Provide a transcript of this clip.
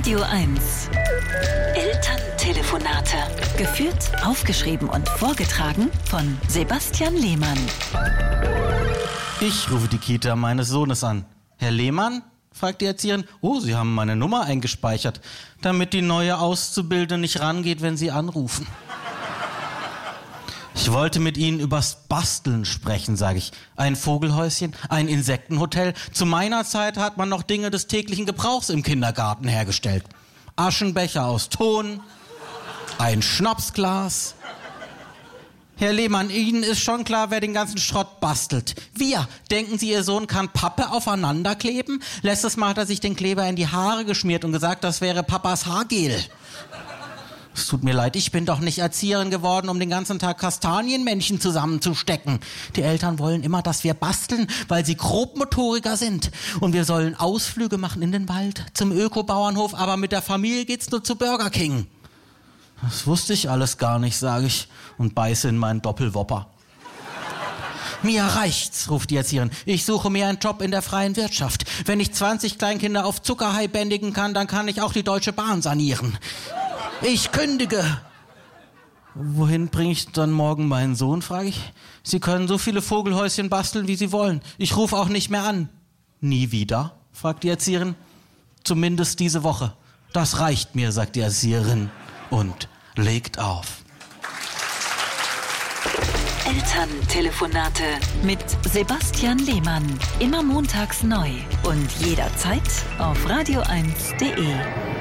Radio 1. Elterntelefonate. Geführt, aufgeschrieben und vorgetragen von Sebastian Lehmann. Ich rufe die Kita meines Sohnes an. Herr Lehmann? Fragt die Erzieherin. Oh, Sie haben meine Nummer eingespeichert, damit die neue Auszubildende nicht rangeht, wenn Sie anrufen. Ich wollte mit Ihnen übers Basteln sprechen, sage ich. Ein Vogelhäuschen, ein Insektenhotel. Zu meiner Zeit hat man noch Dinge des täglichen Gebrauchs im Kindergarten hergestellt. Aschenbecher aus Ton, ein Schnapsglas. Herr Lehmann, Ihnen ist schon klar, wer den ganzen Schrott bastelt. Wir. Denken Sie, Ihr Sohn kann Pappe aufeinander kleben? Letztes Mal hat er sich den Kleber in die Haare geschmiert und gesagt, das wäre Papas Haargel. Es tut mir leid, ich bin doch nicht Erzieherin geworden, um den ganzen Tag Kastanienmännchen zusammenzustecken. Die Eltern wollen immer, dass wir basteln, weil sie Grobmotoriker sind. Und wir sollen Ausflüge machen in den Wald, zum Öko-Bauernhof, aber mit der Familie geht's nur zu Burger King. Das wusste ich alles gar nicht, sage ich und beiße in meinen Doppelwopper. Mir reicht's, ruft die Erzieherin. Ich suche mir einen Job in der freien Wirtschaft. Wenn ich 20 Kleinkinder auf Zuckerhai bändigen kann, dann kann ich auch die Deutsche Bahn sanieren. Ich kündige. Wohin bringe ich dann morgen meinen Sohn, frage ich. Sie können so viele Vogelhäuschen basteln, wie Sie wollen. Ich rufe auch nicht mehr an. Nie wieder, fragt die Erzieherin. Zumindest diese Woche. Das reicht mir, sagt die Erzieherin und legt auf. Elterntelefonate mit Sebastian Lehmann. Immer montags neu und jederzeit auf radio1.de.